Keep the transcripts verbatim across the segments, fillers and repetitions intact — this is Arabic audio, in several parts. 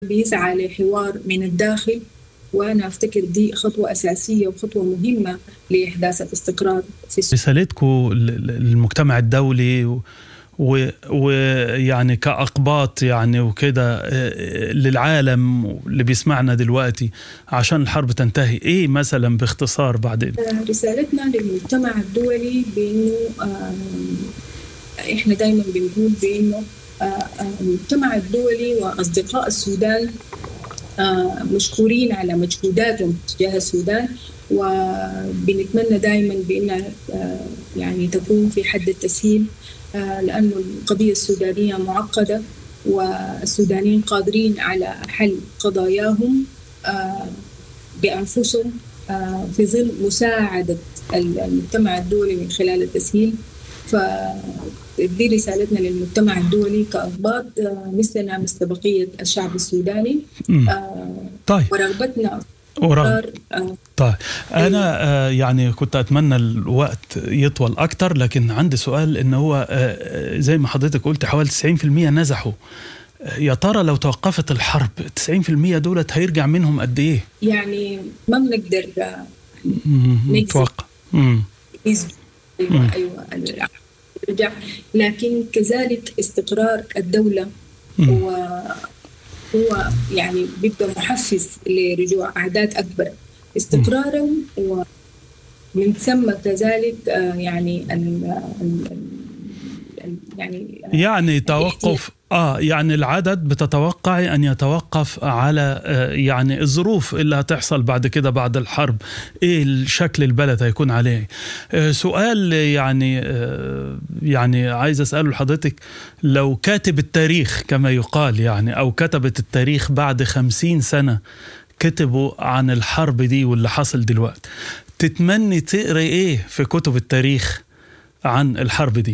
بيسعى لحوار من الداخل، وأنا أفتكر دي خطوة أساسية وخطوة مهمة لإحداث الاستقرار في السودان. رسالتكم للمجتمع الدولي ويعني كأقباط يعني وكده للعالم اللي بيسمعنا دلوقتي عشان الحرب تنتهي، إيه مثلا باختصار بعد؟ رسالتنا للمجتمع الدولي بأنه إحنا دايما بنقول بأنه المجتمع الدولي وأصدقاء السودان مشكورين على مجهوداتهم تجاه السودان، وبنتمنى دائما بأن يعني تكون في حد التسهيل، لأن القضية السودانية معقدة والسودانيين قادرين على حل قضاياهم بأنفسهم في ظل مساعدة المجتمع الدولي من خلال التسهيل. فدي رسالتنا للمجتمع الدولي كأقباط مثلنا مثل بقية الشعب السوداني. طيب. ورغبتنا ورغب. طيب أنا آه يعني كنت أتمنى الوقت يطول أكتر، لكن عندي سؤال إنه هو آه زي ما حضرتك قلت حوالي تسعين بالمئة نزحوا. يا ترى لو توقفت الحرب تسعين بالمئة دولت هيرجع منهم قد إيه؟ يعني ما بنقدر نتوقع. أيوة أيوة رجع، لكن كذلك استقرار الدولة هو هو يعني بيبقى محفز لرجوع أعداد أكبر استقرارهم، ومن ثم كذلك يعني ال يعني يعني توقف آه يعني العدد بتتوقع أن يتوقف على آه يعني الظروف اللي هتحصل بعد كده بعد الحرب، إيه الشكل البلد هيكون عليه. آه سؤال يعني آه يعني عايز أسأله لحضرتك، لو كاتب التاريخ كما يقال يعني أو كتبت التاريخ بعد خمسين سنة كتبوا عن الحرب دي واللي حصل دلوقتي، تتمني تقري إيه في كتب التاريخ عن الحرب دي؟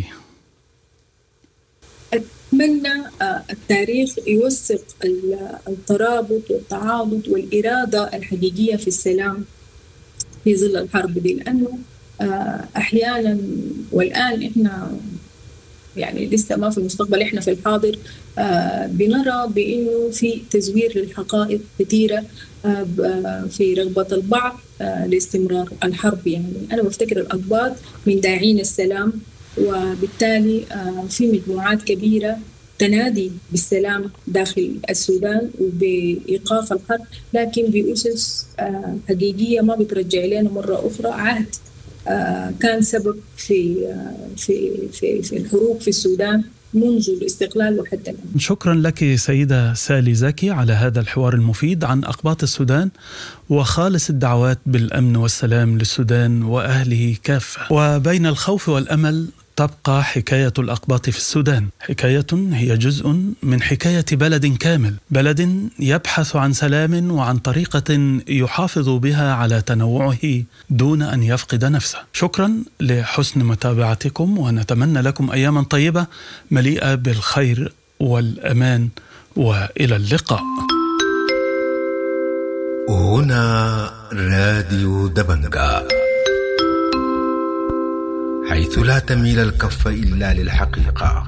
أتمنى التاريخ يوثق الترابط والتعاضد والإرادة الحقيقية في السلام في ظل الحرب دي، لأنه أحيانا والآن إحنا يعني لسه ما في المستقبل، إحنا في الحاضر بنرى بأنه في تزوير للحقائق كثيرة في رغبة البعض لاستمرار الحرب. يعني أنا بفتكر الأقباط من داعين السلام، وبالتالي في مجموعات كبيرة تنادي بالسلام داخل السودان وبإيقاف الحرب، لكن بأسس حقيقية ما بترجع لنا مرة أخرى عهد كان سبب في في في في الحروب في السودان منذ الاستقلال وحتى الآن. شكرا لك سيدة سالي زكي على هذا الحوار المفيد عن أقباط السودان، وخالص الدعوات بالأمن والسلام للسودان وأهله كافة. وبين الخوف والأمل تبقى حكاية الأقباط في السودان، حكاية هي جزء من حكاية بلد كامل، بلد يبحث عن سلام وعن طريقة يحافظ بها على تنوعه دون أن يفقد نفسه. شكرا لحسن متابعتكم، ونتمنى لكم أياما طيبة مليئة بالخير والأمان، وإلى اللقاء. هنا راديو دبنجا، حيث لا تميل الكف إلا للحقيقة.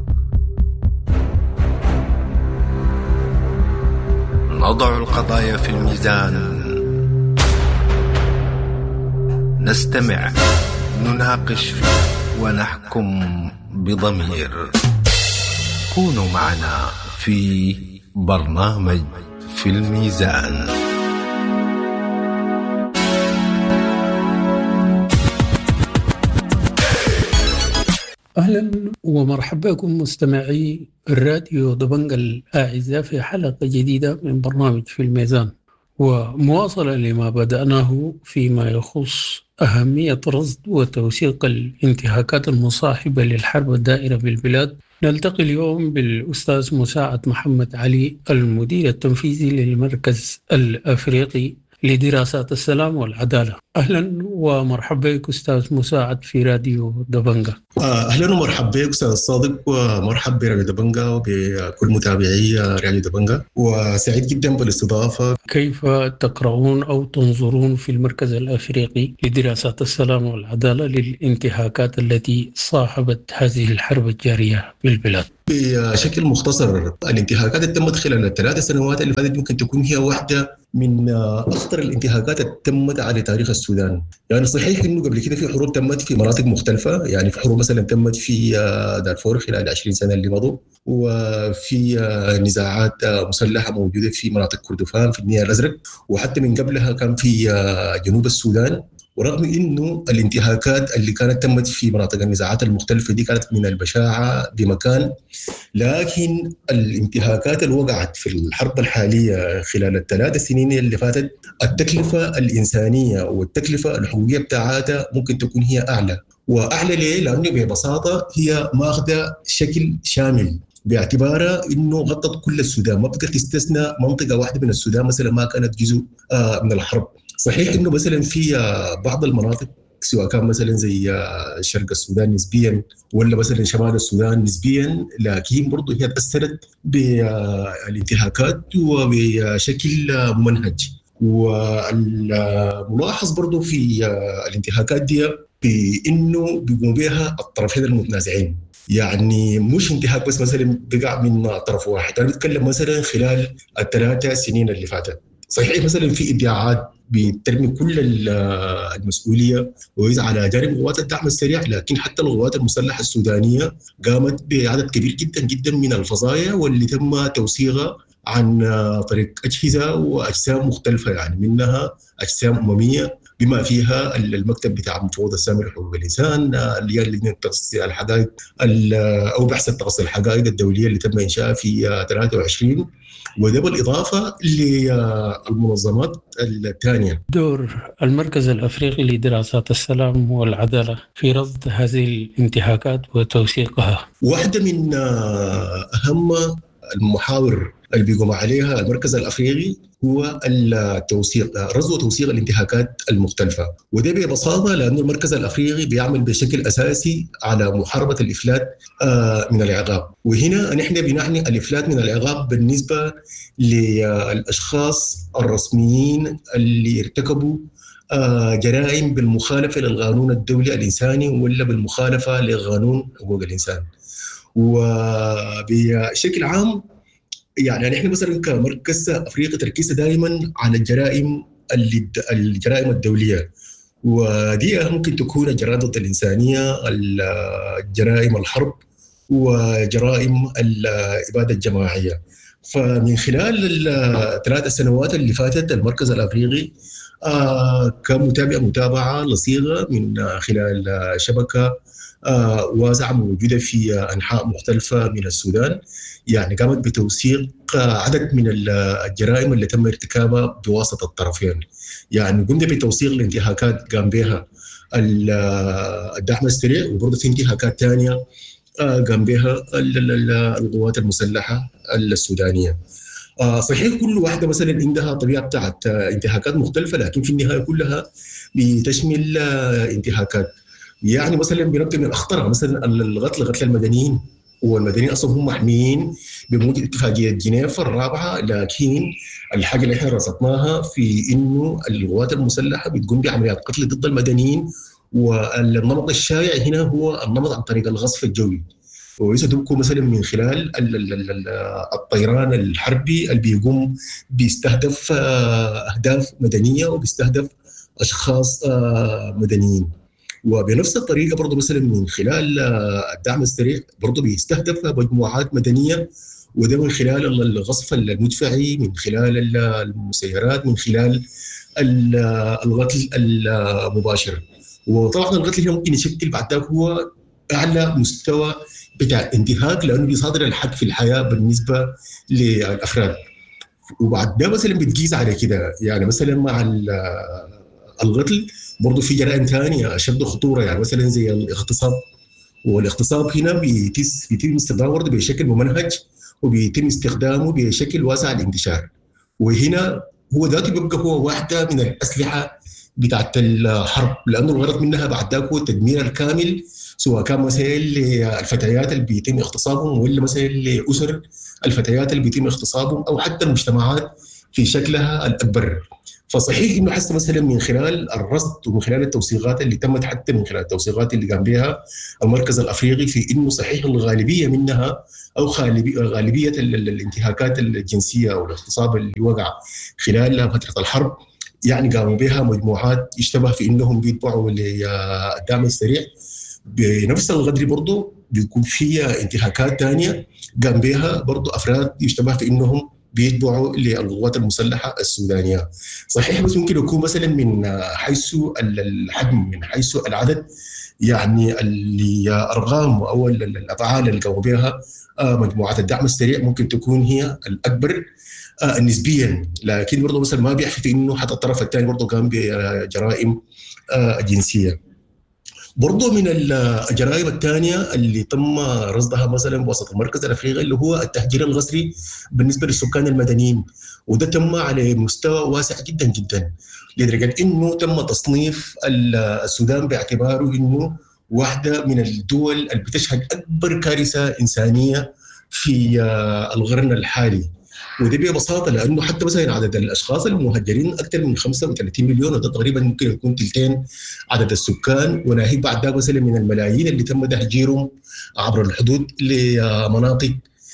نضع القضايا في الميزان، نستمع، نناقش ونحكم بضمير. كونوا معنا في برنامج في الميزان. أهلا ومرحبا بكم مستمعي الراديو دبنجا الأعزاء في حلقة جديدة من برنامج في الميزان، ومواصلة لما بدأناه فيما يخص أهمية رصد وتوثيق الانتهاكات المصاحبة للحرب الدائرة بالبلاد. نلتقي اليوم بالأستاذ مساعد محمد علي، المدير التنفيذي للمركز الأفريقي لدراسات السلام والعدالة. أهلا ومرحبا بك أستاذ مساعد في راديو دبنجا. أهلا ومرحبا بك أستاذ الصادق، ومرحبا براديو دبنجا وبكل متابعي راديو دبنجا، وسعيد جدا بالاستضافة. كيف تقرؤون أو تنظرون في المركز الأفريقي لدراسات السلام والعدالة للانتهاكات التي صاحبت هذه الحرب الجارية بالبلاد؟ بشكل مختصر، الانتهاكات اللي تمت خلال الثلاث سنوات اللي فاتت ممكن تكون هي واحدة من أخطر الانتهاكات اللي تمت على تاريخ السودان. يعني صحيح إنه قبل كده في حروب تمت في مناطق مختلفة، يعني في حروب مثلا تمت في دارفور خلال عشرين سنة اللي مضوا، وفي نزاعات مسلحة موجودة في مناطق كردفان في النيل الأزرق، وحتى من قبلها كان في جنوب السودان. ورغم إنه الانتهاكات اللي كانت تمت في مناطق النزاعات المختلفة دي كانت من البشاعة بمكان، لكن الانتهاكات اللي وقعت في الحرب الحالية خلال الثلاث سنين اللي فاتت التكلفة الإنسانية والتكلفة الحقوقية بتاعتها ممكن تكون هي أعلى. وأعلى ليه؟ لأنه ببساطة هي ماخذة شكل شامل، باعتبارها إنه غطت كل السودان، ما بقدر تستثنى منطقة واحدة من السودان مثلا ما كانت جزء من الحرب. صحيح إنه مثلا في بعض المناطق سواء كان مثلا زي شرق السودان نسبيا ولا مثلا شمال السودان نسبيا، لكن برضو هي تأثرت بالانتهاكات وبشكل ممنهج. والملاحظ برضو في الانتهاكات دي بأنه بيقوم بها الطرفين المتنازعين، يعني مش انتهاك بس مثلا بقع من طرف واحد. أنا بتكلم مثلا خلال الثلاثة سنين اللي فاتت، صحيح مثلا في ادعاءات بترمي كل المسؤوليه ويز على جانب قوات الدعم السريع، لكن حتى القوات المسلحه السودانيه قامت بعدد كبير جدا جدا من الفظايا واللي تم توثيقها عن طريق اجهزه واجسام مختلفه، يعني منها اجسام امميه بما فيها المكتب بتاع مفوض السامي لحقوق الانسان، اللي هي لجنه تقصي الحقائق او بحث تقصي الحقائق الدوليه اللي تم انشائها في ثلاثة وعشرين، وده بالإضافة للمنظمات الثانية. دور المركز الأفريقي لدراسات السلام والعدالة في رصد هذه الانتهاكات وتوثيقها، واحدة من أهم المحاور اللي بيقوم عليها المركز الأفريقي هو التوثيق، رصد وتوثيق الانتهاكات المختلفة. وده ببساطة لأن المركز الأفريقي بيعمل بشكل أساسي على محاربة الإفلات من العقاب. وهنا نحن بنعني الإفلات من العقاب بالنسبة للأشخاص الرسميين اللي ارتكبوا جرائم بالمخالفة للقانون الدولي الإنساني ولا بالمخالفة لقانون حقوق الإنسان. وبشكل عام يعني نحن مثلا كمركز افريقي تركيزنا دائما على الجرائم الجرائم الدوليه، ودي ممكن تكون الجرائم ضد الانسانيه، الجرائم الحرب، وجرائم الاباده الجماعيه. فمن خلال الثلاث سنوات اللي فاتت المركز الافريقي كمتابع متابعه لصيغه من خلال شبكه واسعه موجوده في انحاء مختلفه من السودان، يعني قامت بتوثيق عدد من الجرائم اللي تم ارتكابها بواسطه الطرفين. يعني قمنا بتوثيق الانتهاكات قام بها الدعم السريع، وبرضه في انتهاكات ثانيه قام بها القوات المسلحه السودانيه. صحيح كل واحده مثلا عندها طبيعه بتاعت انتهاكات مختلفه، لكن في النهايه كلها بتشمل انتهاكات. يعني مثلا بنبدا من اخطرها مثلا القتل قتل المدنيين، والمدنيين اصلا هم محميين بموجب اتفاقيه جنيف الرابعه، لكن الحاجه اللي احنا رصدناها في انه القوات المسلحه بتقوم بعمليات قتل ضد المدنيين، والنمط الشائع هنا هو النمط عن طريق الغصف الجوي، ويسدبكوا مثلا من خلال الطيران الحربي اللي بيقوم بيستهدف اهداف مدنيه وبيستهدف اشخاص مدنيين. وبنفس الطريقه برضه مثلا من خلال الدعم السريع برضه بيستهدف مجموعات مدنيه، وده من خلال الغصف المدفعي، من خلال المسيرات، من خلال القتل المباشر. وطبعا القتل هنا ممكن يشكل بعد ذلك هو اعلى مستوى بتاع انتهاك، لانه بيصادر الحق في الحياه بالنسبه للافراد. وبعد ده مثلا بتقيس على كده، يعني مثلا مع القتل برضه في جرائم ثانيه اشد خطوره، يعني مثلا زي الاغتصاب. والاغتصاب هنا بيتم استخدامه برضه بشكل ممنهج، وبيتم استخدامه بشكل واسع الانتشار. وهنا هو ذاته بيبقى هو واحده من الاسلحه بتاعت الحرب، لانه الغرض منها بعد ذاك هو التدمير الكامل، سواء كان مثلا للفتيات اللي بيتم اغتصابهم، ولا مثلا لاسر الفتيات اللي بيتم اغتصابهم، او حتى المجتمعات في شكلها الأكبر. فصحيح إنه حتى مثلا من خلال الرصد ومن خلال التوثيقات اللي تمت، حتى من خلال التوثيقات اللي قام بها المركز الأفريقي، في إنه صحيح الغالبية منها أو غالبية الانتهاكات الجنسية أو الاغتصاب اللي وقع خلال فترة الحرب يعني قاموا بها مجموعات يشتبه في إنهم بيتبعوا للدعم السريع. بنفس القدر برضو بيكون فيها انتهاكات تانية قام بها برضو أفراد يشتبه في إنهم بيتبعوا للقوات المسلحة السودانية. صحيح بس ممكن يكون مثلا من حيث الحجم، من حيث العدد، يعني الأرقام أو الأفعال اللي قاموا بها مجموعات الدعم السريع ممكن تكون هي الأكبر نسبيا، لكن برضو مثلا ما بيحفي في إنه حتى الطرف الثاني برضو قام بجرائم جنسية. برضو من الجرائم الثانية اللي تم رصدها مثلا بوسط المركز الأفريقي اللي هو التهجير القسري بالنسبة للسكان المدنيين، وده تم على مستوى واسع جدا جدا، لدرجة إنه تم تصنيف السودان باعتباره إنه واحدة من الدول اللي بتشهد أكبر كارثة إنسانية في القرن الحالي. وده ببساطة لأنه حتى مثلا عدد الأشخاص المهجرين أكثر من خمسة وثلاثين مليون، وده تقريبا ممكن يكون تلتين عدد السكان، وناهيك بعد ذلك مثلا من الملايين اللي تم تهجيرهم عبر الحدود لمناطق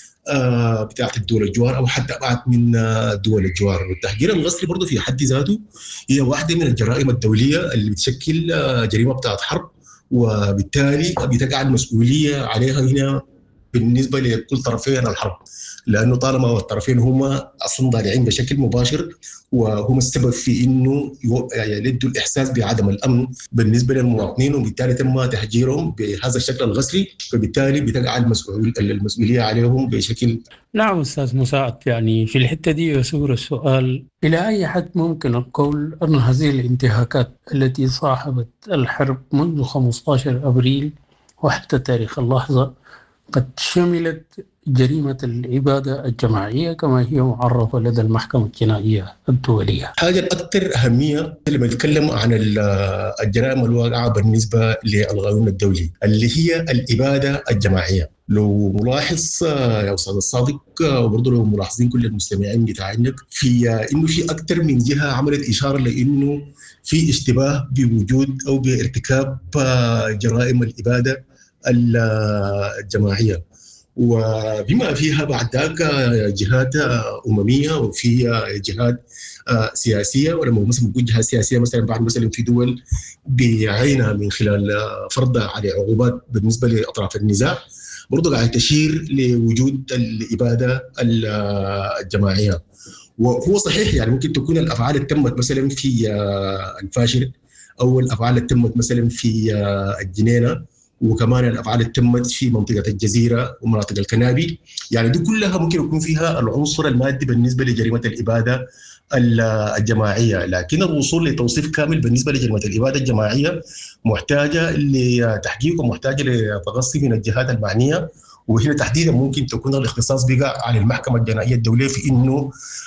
بتاعة الدول الجوار أو حتى بعد من دول الجوار. والتهجير القسري برضه في حد ذاته هي واحدة من الجرائم الدولية اللي بتشكل جريمة بتاعة حرب، وبالتالي بتقع المسؤولية عليها هنا بالنسبة لكل طرفين الحرب، لأنه طالما الطرفين هما أصلا ضالعين بشكل مباشر وهم السبب في إنه يلدوا الإحساس بعدم الأمن بالنسبة للمواطنين، وبالتالي تم تهجيرهم بهذا الشكل القسري، فبالتالي بتقع المسؤول المسؤولية عليهم بشكل. نعم أستاذ مساعد، يعني في الحتة دي يصير السؤال إلى أي حد ممكن القول أن هذه الانتهاكات التي صاحبت الحرب منذ خمسة عشر أبريل وحتى تاريخ اللحظة قد شملت جريمة الإبادة الجماعية كما هي معرفة لدى المحكمة الجنائية الدولية؟ حاجة الأكثر أهمية لما نتكلم عن الجرائم الواقعة بالنسبة للقانون الدولي اللي هي الإبادة الجماعية. لو ملاحظ يا أستاذ الصادق وبرضه لو ملاحظين كل المستمعين بتاعينك في إنه في أكثر من جهة عملت إشارة لإنه في اشتباه بوجود أو بارتكاب جرائم الإبادة الجماعية، وبما فيها بعد ذلك جهات أممية وفي جهات سياسية. ولما مثلا نقول جهات سياسية مثلا بعد مثلا في دول بعينها من خلال فرضها على عقوبات بالنسبة لأطراف النزاع، برضو قاعد تشير لوجود الإبادة الجماعية. وهو صحيح يعني ممكن تكون الأفعال اللي تمت مثلا في الفاشر أو الأفعال اللي تمت مثلا في الجنينة، وكمان الأفعال اللي تمت في منطقة الجزيرة ومناطق الكنابي، يعني دي كلها ممكن يكون فيها العنصر المادي بالنسبة لجريمة الإبادة الجماعية. لكن الوصول لتوصيف كامل بالنسبة لجريمة الإبادة الجماعية محتاجة لتحقيق ومحتاجة لتغصي من الجهات المعنية، وهنا تحديدا ممكن تكون الاختصاص بقى على المحكمة الجنائية الدولية في إنه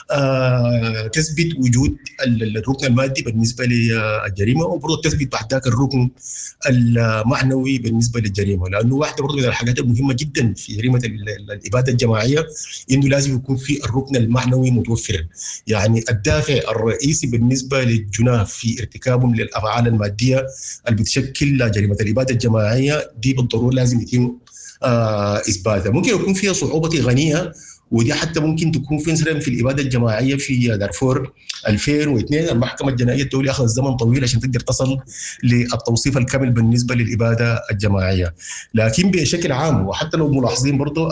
آه تثبت وجود الركن المادي بالنسبة للجريمة، وبرضه تثبت بعد ذاك الركن المعنوي بالنسبة للجريمة، لأنه واحدة برضه من الحاجات المهمة جدا في جريمة الإبادة الجماعية إنه لازم يكون في الركن المعنوي متوفر. يعني الدافع الرئيسي بالنسبة للجناه في ارتكابهم للأفعال المادية اللي بتشكل جريمة الإبادة الجماعية دي بالضرورة لازم يتم آه إثباتها. ممكن يكون فيها صعوبة غنية، ودي حتى ممكن تكون في مثلا في الإبادة الجماعية في دارفور ألفين واثنين المحكمة الجنائية الدولية أخذ زمن طويل عشان تقدر تصل للتوصيف الكامل بالنسبة للإبادة الجماعية. لكن بشكل عام وحتى لو ملاحظين برضو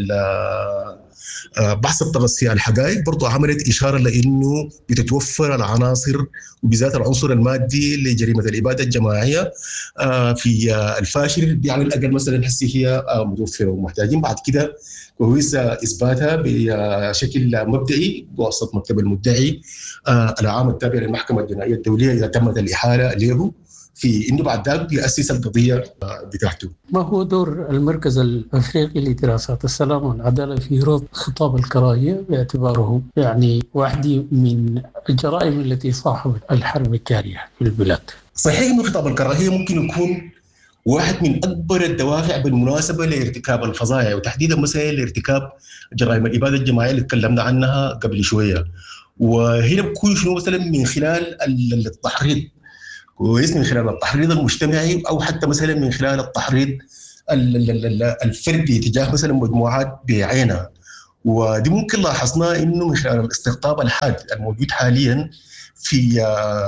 بحث التغطية الحقائق برضو عملت إشارة لأنه بتتوفر العناصر وبذات العنصر المادي لجريمة الإبادة الجماعية في الفاشر دي على الأقل مثلا حسي هي متوفرة، ومحتاجين بعد كده كويس إثباتها بشكل مبدئي بواسطة مكتب المدعي العام التابع للمحكمة الجنائية الدولية إذا تمت الإحالة له في إنه بعد ذلك يأسس القضية بتاعته. ما هو دور المركز الأفريقي لدراسات السلام والعدالة في رفض خطاب الكراهية باعتباره يعني واحدة من الجرائم التي صاحبت الحرب الجارية في البلاد؟ صحيح إنه خطاب الكراهية ممكن يكون واحد من أكبر الدوافع بالمناسبة لارتكاب الفظائع، وتحديدا مثلا لارتكاب جرائم الإبادة الجماعية اللي تكلمنا عنها قبل شوية. وهنا بكون شنو مثلا من خلال التحريض كويس، من خلال التحريض المجتمعي او حتى مثلا من خلال التحريض الفردي تجاه مثلا مجموعات بعينها. ودي ممكن لاحظناه انه من خلال الاستقطاب الحاد الموجود حاليا في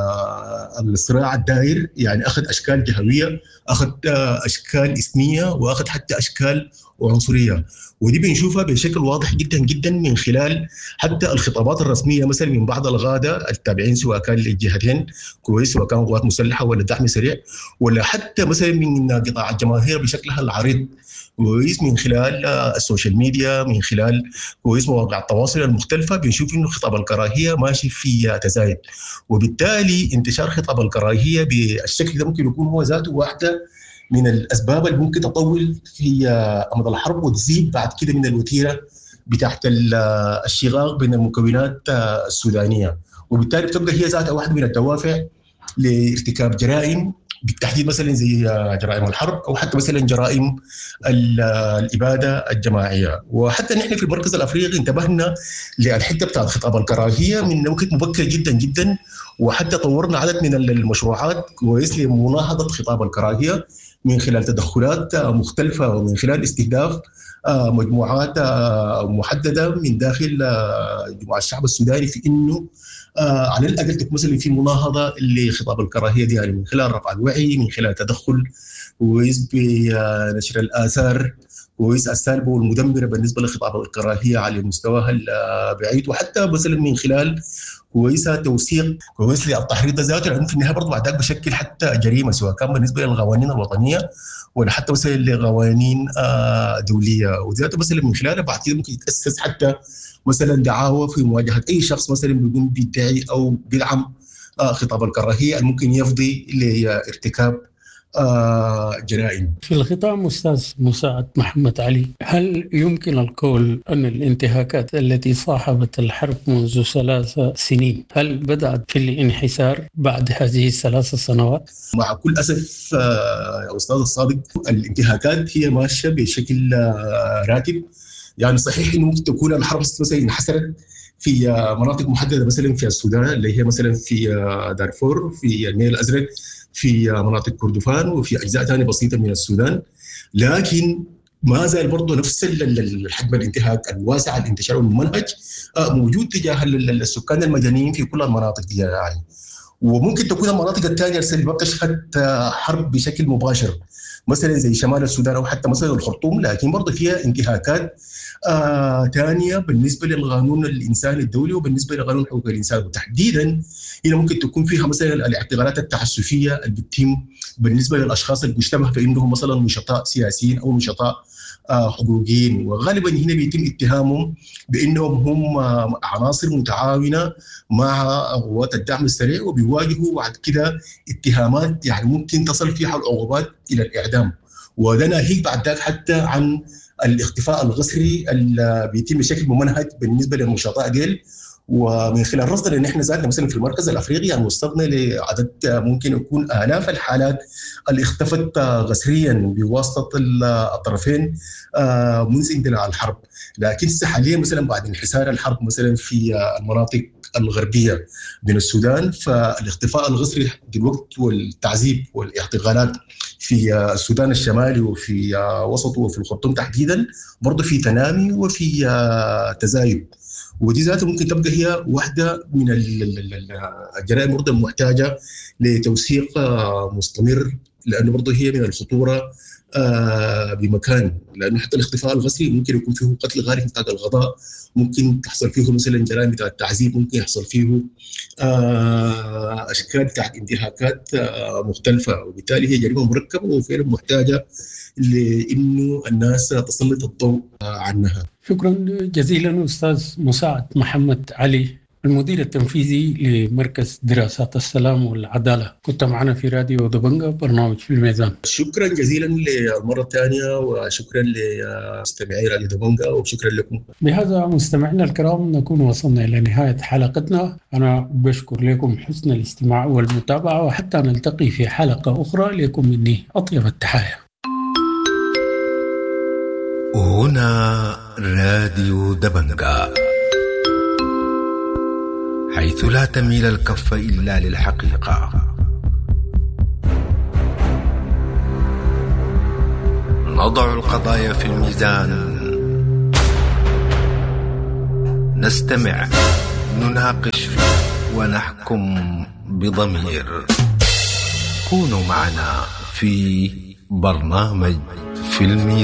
الصراع الدائر، يعني اخذ اشكال جهويه، اخذ اشكال اثنيه، واخذ حتى اشكال عنصريه. ودي بنشوفها بشكل واضح جدا جدا من خلال حتى الخطابات الرسميه مثلا من بعض الغاده التابعين سواء كان للجهتين كويس، سواء كان قوات مسلحه ولا دعم سريع، ولا حتى مثلا من قطاع الجماهير بشكلها العريض كويس من خلال السوشيال ميديا، من خلال كويس مواقع التواصل المختلفه. بنشوف انه خطاب الكراهيه ماشي في تزايد، وبالتالي انتشار خطاب الكراهيه بالشكل ده ممكن يكون هو ذاته واحده من الاسباب اللي ممكن تطول في امد الحرب وتزيد بعد كده من الوتيره بتاعت الشقاق بين المكونات السودانيه، وبالتالي بتبقى هي ذاتها واحده من الدوافع لارتكاب جرائم بالتحديد مثلا زي جرائم الحرب او حتى مثلا جرائم الاباده الجماعيه. وحتى نحن في المركز الافريقي انتبهنا للحته بتاعت خطاب الكراهيه من وقت مبكر جدا جدا، وحتى طورنا عدد من المشروعات كويس لمناهضه خطاب الكراهيه من خلال تدخلات مختلفه ومن خلال استهداف مجموعات محدده من داخل جموع الشعب السوداني في انه آه على الاقل تكون مثلا في مناهضه لخطاب الكراهيه دي، يعني من خلال رفع الوعي، من خلال تدخل كويس بنشر الاثار كويس السالبه والمدمره بالنسبه لخطاب الكراهيه على مستواها البعيد، وحتى مثلا من خلال كويس توثيق كويس للتحريض ذاته، لانه في النهايه برضه بعد ذلك بشكل حتى جريمه سواء كان بالنسبه للقوانين الوطنيه ولا حتى مثلا لقوانين آه دوليه، وذاته مثلا من خلالها بعد كده ممكن يتاسس حتى مثلا دعاوى في مواجهه اي شخص مثلا بيقوم بيدعي او بيدعم آه خطاب الكراهيه الممكن يفضي لارتكاب آه جرائم. في الختام أستاذ مساعد محمد علي، هل يمكن القول أن الانتهاكات التي صاحبت الحرب منذ ثلاث سنين هل بدأت في الانحسار بعد هذه الثلاث سنوات؟ مع كل أسف آه أستاذ الصادق، الانتهاكات هي ماشية بشكل آه راتب. يعني صحيح إنه ممكن تكون الحرب مثلا انحسرت في مناطق محددة مثلا في السودان اللي هي مثلا في دارفور، في النيل الأزرق، في مناطق كردفان، وفي أجزاء ثانية بسيطة من السودان، لكن ما زال برضه نفس الحجم الانتهاك الواسع الانتشار والممنهج موجود تجاه السكان المدنيين في كل المناطق دي يعني. وممكن تكون المناطق الثانية اللي ما بتشهد حرب بشكل مباشر مثلا زي شمال السودان أو حتى مثلا الخرطوم، لكن برضه فيها انتهاكات آه ثانية بالنسبة للقانون الإنساني الدولي وبالنسبة لقانون حقوق الإنسان، وتحديدا هنا ممكن تكون فيها مثلا الاعتقالات التعسفية اللي بتتم بالنسبة للأشخاص اللي بيشتبه بأنهم مثلا نشطاء سياسيين أو نشطاء آه حقوقيين، وغالبا هنا بيتم اتهامهم بأنهم هم آه عناصر متعاونة مع قوات الدعم السريع، وبيواجهوا بعد كده اتهامات يعني ممكن تصل فيها العقوبات إلى الإعدام. وده ناهيك بعد ذلك حتى عن الاختفاء الغسري اللي بيتم بشكل ممنهج بالنسبه للنشطاء ديل. ومن خلال رصدنا ان احنا ذاتنا مثلا في المركز الافريقي يعني وصلنا لعدد ممكن يكون الاف الحالات اللي اختفت غسريا بواسطه الطرفين منذ اندلاع الحرب. لكن حاليا مثلا بعد انحسار الحرب مثلا في المناطق الغربيه من السودان، فالاختفاء الغسري دلوقتي والتعذيب والاعتقالات في السودان الشمالي وفي وسطه وفي الخرطوم تحديدا برضه في تنامي وفي تزايد. ودي ذاتها ممكن تبقى هي واحدة من الجرائم برضه المحتاجة لتوثيق مستمر، لأنه برضه هي من الخطورة بمكان، لأنه حتى الاختفاء الغسري ممكن يكون فيه قتل غارق بتاع الغضاء، ممكن تحصل فيه مثلا جرائم بتاع التعذيب، ممكن يحصل فيه أشكال بتاع انتهاكات مختلفة، وبالتالي هي جريمة مركبة وفعلا محتاجة لأنه الناس تسلط الضوء عنها. شكرا جزيلا أستاذ مساعد محمد علي، المدير التنفيذي لمركز دراسات السلام والعدالة، كنت معنا في راديو دبنجة برنامج في الميزان. شكرا جزيلا للمرة الثانية، وشكرا لمستمعي راديو دبنجة، وشكرا لكم. بهذا مستمعينا الكرام نكون وصلنا إلى نهاية حلقتنا. أنا بشكر لكم حسن الاستماع والمتابعة، وحتى نلتقي في حلقة أخرى لكم مني أطيب التحايا. هنا راديو دبنجة. حيث لا تميل الكف إلا للحقيقة. نضع القضايا في الميزان، نستمع، نناقش فيه، ونحكم بضمير. كونوا معنا في برنامج في الميزان.